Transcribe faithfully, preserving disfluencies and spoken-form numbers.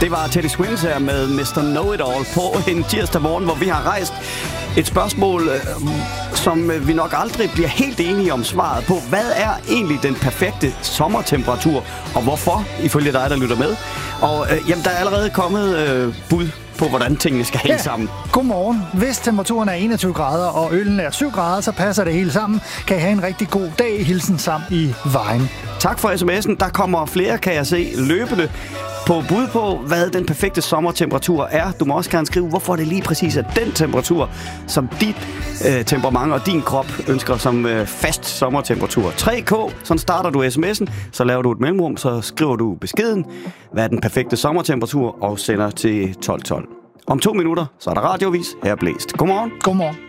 Det var Teddy Swims her med mister Know-It-All på en tirsdag morgen, hvor vi har rejst et spørgsmål, som vi nok aldrig bliver helt enige om svaret på. Hvad er egentlig den perfekte sommertemperatur, og hvorfor, ifølge dig, der lytter med? Og øh, jamen, der er allerede kommet øh, bud på, hvordan tingene skal hænge ja. sammen. Godmorgen. Hvis temperaturen er enogtyve grader, og øllen er syv grader, så passer det hele sammen. Kan I have en rigtig god dag. Hilsen sammen i Vejen. Tak for sms'en. Der kommer flere, kan jeg se, løbende på bud på, hvad den perfekte sommertemperatur er. Du må også gerne skrive, hvorfor det lige præcis er den temperatur, som dit øh, temperament og din krop ønsker som øh, fast sommertemperatur. tre K, sådan starter du sms'en, så laver du et mellemrum, så skriver du beskeden, hvad er den perfekte sommertemperatur, og sender til tolv tolv. Om to minutter, så er der radiovis. Her er Blæst. Godmorgen. Godmorgen.